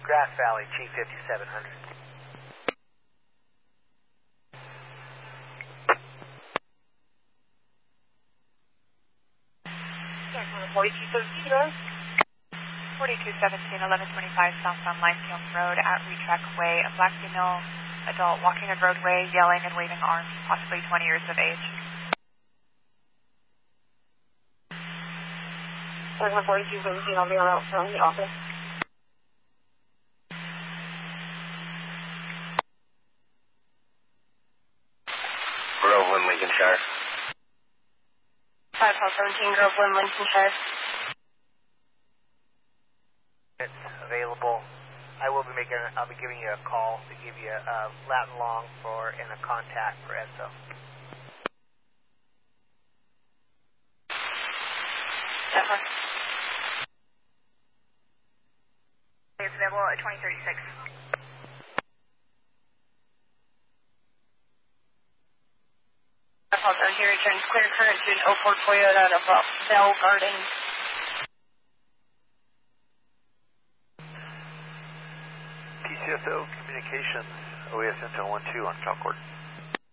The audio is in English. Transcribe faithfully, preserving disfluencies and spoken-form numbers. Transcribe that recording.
Grass Valley, Chief fifty-seven hundred. forty-two seventeen, forty-two seventeen, eleven twenty-five southbound Limestone Road at Retrack Way. A black female adult walking a roadway, yelling and waving arms, possibly twenty years of age. forty-two seventeen, I'll be on out from the office. Groveland, Lincolnshire. five seventeen, Groveland, Lincolnshire. It's available. I will be making. I'll be giving you a call to give you a Latin long for and a contact for E S O. Uh-huh. It's available at twenty thirty-six. Down here returns clear current to an oh four Toyota out of Bell Garden. P C S O Communications, O E S Intel one two on Chalkboard.